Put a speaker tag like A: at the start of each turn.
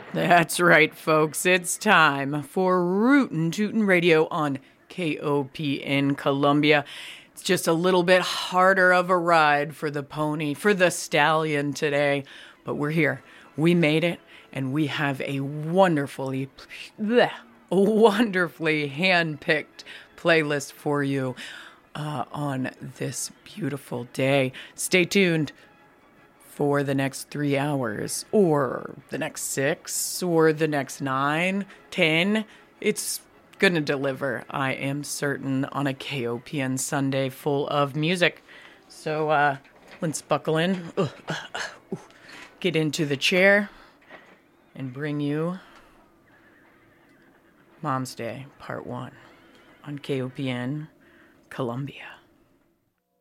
A: That's right, folks. It's time for Rootin' Tootin' Radio on KOPN Columbia. It's just a little bit harder of a ride for the pony, for the stallion today, but we're here. We made it, and we have a wonderfully hand-picked playlist for you on this beautiful day. Stay tuned for the next 3 hours, or the next 6, or the next 9, 10. It's gonna deliver, I am certain, on a KOPN Sunday full of music. So let's buckle in, get into the chair, and bring you Mom's Day Part 1 on KOPN Columbia.